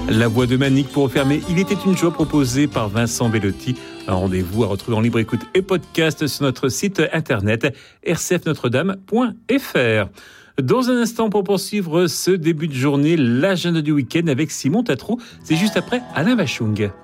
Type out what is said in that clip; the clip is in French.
La voix de Manique pour refermer Il était une joie proposée par Vincent Bellotti. Un rendez-vous à retrouver en libre écoute et podcast sur notre site internet rcfnotredame.fr. Dans un instant, pour poursuivre ce début de journée, l'agenda du week-end avec Simon Tatrou. C'est juste après Alain Bachung.